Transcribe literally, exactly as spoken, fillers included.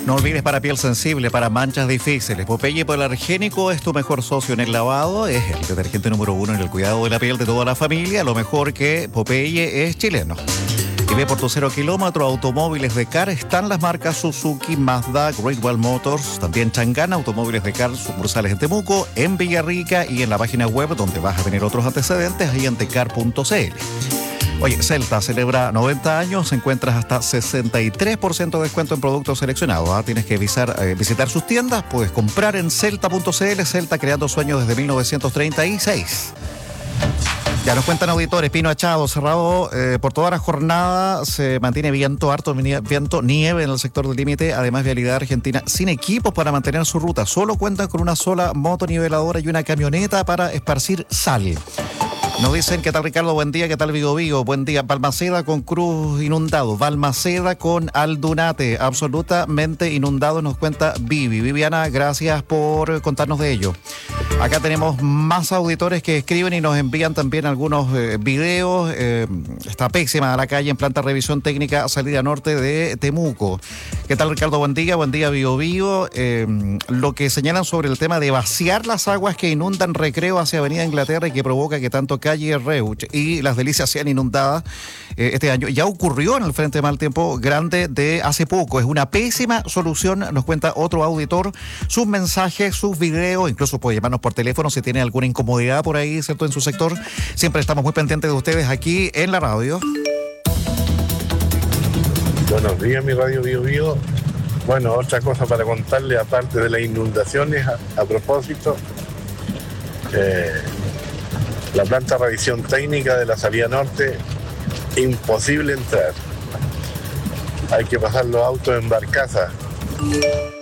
No olvides, para piel sensible, para manchas difíciles, Popeye Polargénico es tu mejor socio en el lavado. Es el detergente número uno en el cuidado de la piel de toda la familia. Lo mejor que Popeye es chileno. Y ve por tu cero kilómetro automóviles de Car. Están las marcas Suzuki, Mazda, Great Wall Motors, también Changana, automóviles de Car, sucursales en Temuco, en Villarrica y en la página web donde vas a tener otros antecedentes, ahí en tecar punto c l. Oye, Celta celebra noventa años, encuentras hasta sesenta y tres por ciento de descuento en productos seleccionados. ¿Ah? Tienes que visar, eh, visitar sus tiendas, puedes comprar en celta punto c l. Celta, creando sueños desde mil novecientos treinta y seis. Ya nos cuentan auditores, Pino Achado, cerrado eh, por toda la jornada, se mantiene viento, harto viento, nieve en el sector del límite, además Vialidad Argentina sin equipos para mantener su ruta, solo cuentan con una sola motoniveladora y una camioneta para esparcir sal. Nos dicen, ¿qué tal Ricardo? Buen día, ¿qué tal Vigo Vigo? Buen día, Balmaceda con Cruz inundado, Balmaceda con Aldunate, absolutamente inundado, nos cuenta Vivi. Viviana, gracias por contarnos de ello. Acá tenemos más auditores que escriben y nos envían también algunos eh, videos. Eh, está pésima la calle en planta revisión técnica, salida norte de Temuco. ¿Qué tal Ricardo? Buen día, buen día Vigo Vigo. Eh, lo que señalan sobre el tema de vaciar las aguas que inundan Recreo hacia Avenida Inglaterra y que provoca que tanto calle Reuch y Las Delicias sean inundadas eh, este año. Ya ocurrió en el Frente Mal Tiempo Grande de hace poco. Es una pésima solución, nos cuenta otro auditor. Sus mensajes, sus videos, incluso puede llamarnos por teléfono si tiene alguna incomodidad por ahí, ¿cierto? En su sector. Siempre estamos muy pendientes de ustedes aquí en la radio. Buenos días, mi radio Bio Bio. Bueno, otra cosa para contarle, aparte de las inundaciones, a, a propósito, eh, la planta de revisión técnica de la salida norte, imposible entrar. Hay que pasar los autos en barcaza.